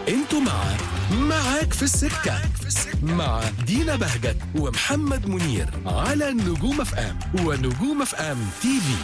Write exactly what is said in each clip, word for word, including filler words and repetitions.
انتوا مع معاك في السكة مع دينا بهجت ومحمد منير على نجوم اف ام ونجوم اف ام تي في.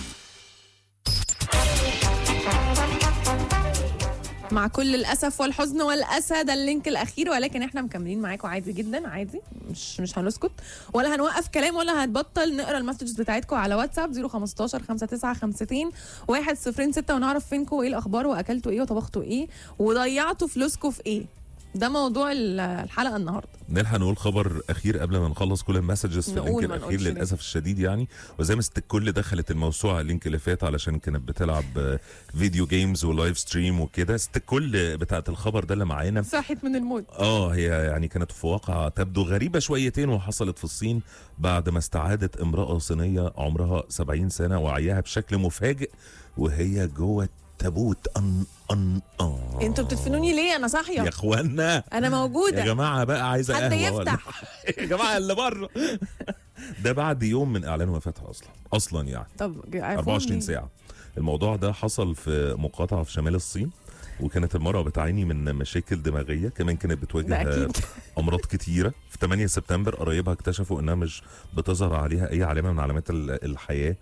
مع كل الاسف والحزن والاسى ده اللينك الاخير، ولكن احنا مكملين معاكم عادي جدا، عادي مش مش هنسكت ولا هنوقف كلام ولا هنبطل نقرا المسجز بتاعتكم على واتساب صفر خمستاشر خمسة تسعة خمسين واحد صفر ستة ونعرف فينكم وايه الاخبار واكلتوا ايه وطبختوا ايه وضيعتوا فلوسكم في ايه. ده موضوع الحلقه النهارده. نلحق نقول خبر اخير قبل ما نخلص كل المسجز في اللينك الاخير للاسف الشديد يعني. وزي ما ست الكل دخلت الموسوعه اللينك اللي فات علشان كانت بتلعب فيديو جيمز ولايف ستريم وكده، ست الكل بتاعت الخبر ده اللي معانا صحت من الموت. اه هي يعني كانت في واقعه تبدو غريبه شويتين وحصلت في الصين بعد ما استعادت امراه صينيه عمرها سبعين سنه وعياها بشكل مفاجئ وهي جوه تابوت. ان ان اه انتوا بتدفنوني ليه؟ انا صاحيه يا اخوانا، انا موجوده يا جماعه بقى عايزه حد قهوه يفتح يا جماعه اللي بره. ده بعد يوم من اعلان وفاتها اصلا اصلا يعني طب أربعة وعشرين ساعه. الموضوع ده حصل في مقاطعه في شمال الصين، وكانت المرأة بتعاني من مشاكل دماغية، كمان كانت بتواجه أمراض كتيرة. في ثمانية سبتمبر قرايبها اكتشفوا إنها مش بتظهر عليها أي علامة من علامات الحياة،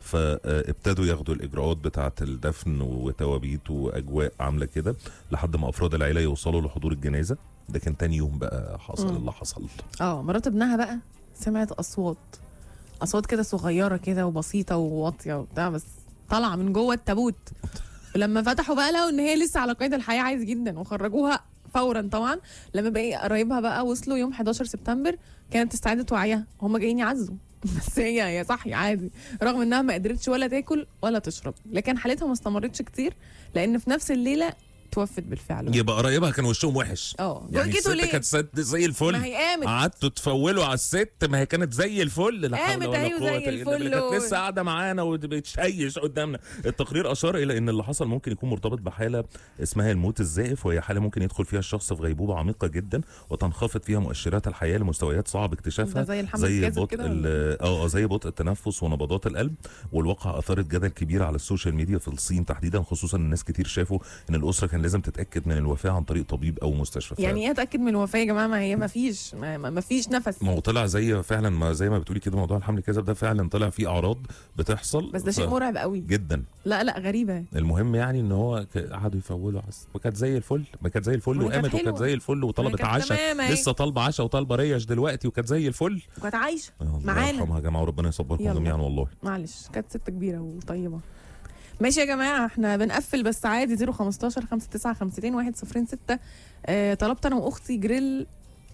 فابتدوا ياخدوا الإجراءات بتاعة الدفن وتوابيت وأجواء عاملة كده لحد ما أفراد العيلة يوصلوا لحضور الجنازة. ده كان تاني يوم بقى حصل م. اللي حصل. اه مرات ابنها بقى سمعت أصوات أصوات كده صغيرة كده وبسيطة وواطية وبتاع، بس طالعة من جوه التابوت. ولما فتحوا بقى لقوا ان هي لسه على قيد الحياه عادي جدا وخرجوها فورا. طبعا لما بقى قرايبها بقى وصلوا يوم حداشر سبتمبر كانت استعادت وعيها، هم جايين يعزوا بس هي هي صحي عادي رغم انها ما قدرتش ولا تاكل ولا تشرب. لكن حالتها ما استمرتش كتير لان في نفس الليله توفت بالفعل. يبقى قرايبها كان وشهم وحش. اه يعني الست ليه؟ كانت زي الفل، ما هي قامت قعدتوا تفولوا على الست، ما هي كانت زي الفل. لا حول ولا قوه الا بالله، كانت لسه قاعده معانا وبتشيش قدامنا. التقرير اشار الى ان اللي حصل ممكن يكون مرتبط بحاله اسمها الموت الزائف، وهي حاله ممكن يدخل فيها الشخص في غيبوبه عميقه جدا وتنخفض فيها مؤشرات الحياه لمستويات صعب اكتشافها، زي زي بطء اه زي بطء التنفس ونبضات القلب. والواقع اثارت جدل كبير على السوشيال ميديا في الصين تحديدا، خصوصا الناس كتير شافوا ان الاسره كان لازم تتاكد من الوفاه عن طريق طبيب او مستشفى. يعني ايه اتاكد من الوفاه يا جماعه؟ ما هي ما فيش ما فيش نفس. ما هو طلع زي فعلا ما زي ما بتقولي كده موضوع الحمل الكذب ده فعلا طلع فيه اعراض بتحصل، بس ده شيء مرعب قوي جدا. لا لا غريبه. المهم يعني ان هو قعدوا يفولوا وكانت زي الفل، ما كانت زي الفل وقامت وكانت زي الفل وطلبت عشاء، لسه طالبه عشاء وطالبه ريش دلوقتي وكانت زي الفل وكانت عايشه معانا. الله يرحمها يا جماعه وربنا يصبركم جميعا والله. معلش كانت ست كبيره وطيبه. ماشي يا جماعه احنا بنقفل بس عادي. صفر خمستاشر خمسة تسعة خمسين واحد صفر ستة. اه طلبت انا واختي جريل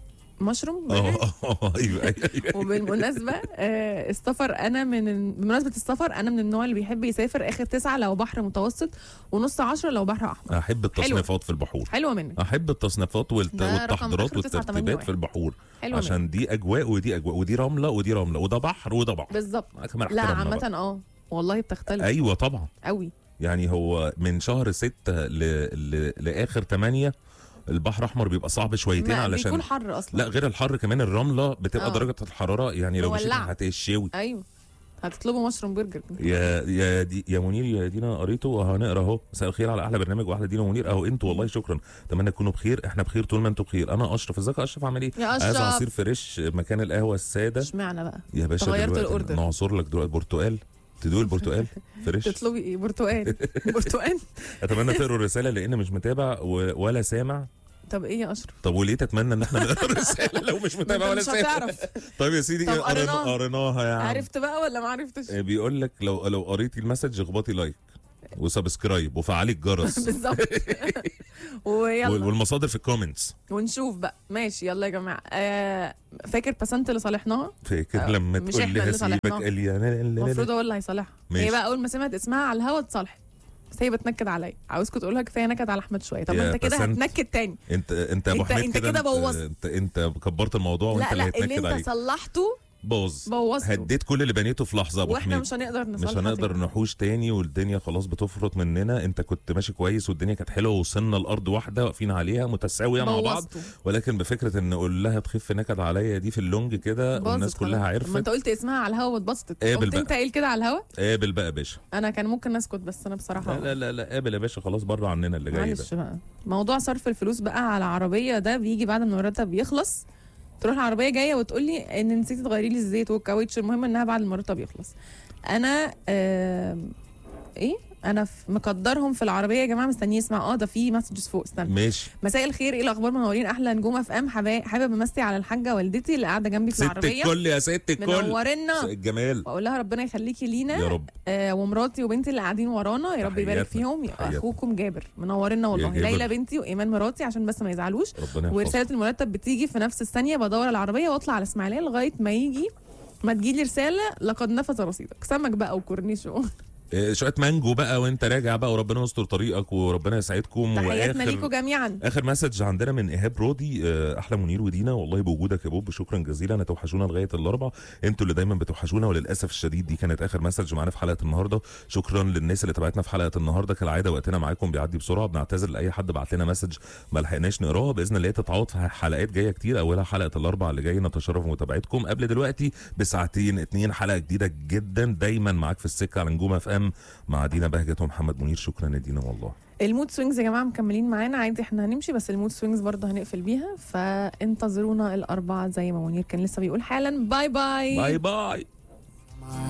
مشروم. اه ايوه ايوه وبالمناسبه اه السفر انا من بمناسبه السفر انا من النوع اللي بيحب يسافر اخر تسعة لو بحر متوسط ونص عشرة لو بحر احمر. احب التصنيفات في البحور. حلوه منك. احب التصنيفات والت... والتحضيرات والترتيبات في البحور عشان دي اجواء ودي اجواء ودي رمله ودي رمله وده بحر وده بحر بالظبط. لا عامه اه والله بتختلف. ايوه طبعا قوي. يعني هو من شهر ستة ل... ل... لاخر ثمانية البحر احمر بيبقى صعب شويتين علشان بيكون حر اصلا. لا غير الحر كمان الرمله بتبقى أوه. درجه الحراره يعني لو مشيت هتشوي. ايوه هتطلبوا مشروم برجر. يا يا دي يا منير يا دينا قريته وهنقرا اهو. مساء الخير على احلى برنامج واحلى دينا ومنير اهو. انتوا والله شكرا، اتمنى تكونوا بخير. احنا بخير طول ما انتوا بخير. انا اشرف. ازيك يا اشرف؟ عامل ايه؟ يا اشرف. عايز عصير فريش مكان القهوه الساده. اشمعنى بقى يا باشا؟ غيرت الاوردر. نعصر لك دلوقتي برتقال. تدوق البرتقال فريش. تطلبي ايه؟ برتقال. برتقال. اتمنى تقروا الرساله لان مش متابع ولا سامع. طب ايه يا اشرف؟ طب وليه تتمنى ان احنا نقرا الرساله لو مش متابع ولا سامع؟ طيب يا سيدي قريناها قريناها يا عم. عرفت بقى ولا ما عرفتش؟ بيقول لك لو لو قريتي المسج اخبطي لايك وسبسكرايب وفعلي الجرس. بالظبط. ويلا والمصادر في الكومنتس ونشوف بقى. ماشي يلا يا جماعه. آه فاكر بسنت اللي صالحناها؟ فاكر لما تقول لي هسيبك قال لي المفروض هو اللي هيصالحها. هي بقى اول ما سمعت اسمها على الهوا اتصالحت، بس هي بتنكد عليا. عاوزكم تقولها كفايه نكد على احمد شويه. طب انت كده هتنكد تاني. انت انت ابو حميد انت كده بوظت. انت انت كبرت الموضوع وانت اللي هتنكد عليه. لا لا اللي انت صلحته باظ، بوظته. هديت كل اللي بنيته في لحظه. ابو واحنا حميد مش هنقدر نصلح، مش هنقدر نحوش تاني، والدنيا خلاص بتفرط مننا. انت كنت ماشي كويس والدنيا كانت حلوه، ووصلنا الارض واحده واقفين عليها متساويه مع بعض، ولكن بفكره ان اقول لها تخف نكد عليا دي في اللونج كده والناس كلها عرفت. ما انت قلت اسمها على الهوا واتبسطت، قلت انت قايل كده على الهوا. قابل بقى يا باشا. انا كان ممكن اسكت بس انا بصراحه لا لا لا, لا قابل يا باشا، خلاص بره عننا اللي جاي ده. بقى موضوع صرف الفلوس بقى على عربيه ده بيجي بعد ما المرتب يخلص، تروح العربيه جايه وتقول لي ان نسيتي تغيري لي الزيت والكاوتش، المهم انها بعد المرتب يخلص. انا آه ايه انا مقدرهم في العربيه يا جماعه، مستنيه اسمع. اه ده في مسجز فوق، استنى. ماشي. مساء الخير، ايه الاخبار؟ منورين احلى نجوم اف ام. حابب امسي على الحاجه والدتي اللي قاعده جنبي في العربيه. ست الكل يا ست الكل، منورنا الجمال، واقول لها ربنا يخليكي لينا يا رب. آه ومراتي وبنتي اللي قاعدين ورانا، يا رب يبارك فيهم. تحياتنا. اخوكم جابر منورنا والله. ليلى بنتي وايمان مراتي عشان بس ما يزعلوش. ورساله المرتب بتيجي في نفس الثانيه، بدور العربيه واطلع على اسماعيليه لغايه ما يجي ما تجيلي رساله لقد نفذ رصيدك. سمك بقى وكورنيش شويه مانجو بقى وانت راجع بقى، وربنا يستر طريقك وربنا يسعدكم. تحياتنا ليكم جميعا. اخر مسج عندنا من ايهاب رودي، احلى منير ودينا، والله بوجودك يا بوب شكرا جزيلا، هتوحشونا لغايه الاربع، انتوا اللي دايما بتوحشونا. وللاسف الشديد دي كانت اخر مسج معانا في حلقه النهارده. شكرا للناس اللي تابعتنا في حلقه النهارده، كالعاده وقتنا معاكم بيعدي بسرعه، بنعتذر لاي حد بعت لنا مسج ما لحقناش نقراها، باذن الله تتعوض في حلقات جايه كتير، اولها حلقه الاربع اللي جاي. نتشرف بمتابعتكم قبل دلوقتي بساعتين اتنين، حلقه جديده جدا دايما معاك في السكه على نجوم اف ام مع دينا بهجت ومحمد منير. شكرا يا دينا والله. المود سوينجز يا جماعه مكملين معانا عادي، احنا هنمشي بس المود سوينجز برضه هنقفل بيها، فانتظرونا الاربعه زي ما منير كان لسه بيقول حالا. باي باي باي باي.